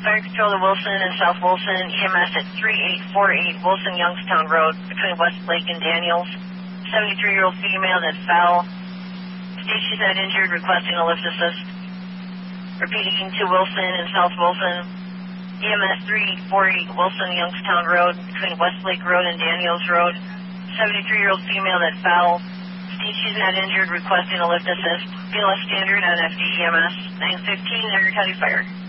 Fire Control to Wilson and South Wilson, EMS at 3848 Wilson Youngstown Road between Westlake and Daniels. 73-year-old female that fell. State she's not injured, requesting a lift assist. Repeating to Wilson and South Wilson, EMS 3848 Wilson Youngstown Road between Westlake Road and Daniels Road. 73-year-old female that fell. State she's not injured, requesting a lift assist. BLS standard on FDEMS 915 Niagara County Fire.